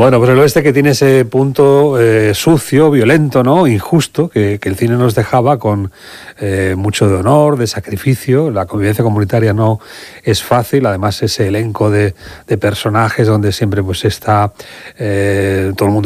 Bueno, pues el oeste que tiene ese punto sucio, violento, ¿no? Injusto, que el cine nos dejaba con mucho de honor, de sacrificio. La convivencia comunitaria no es fácil, además ese elenco de personajes donde siempre pues está todo el mundo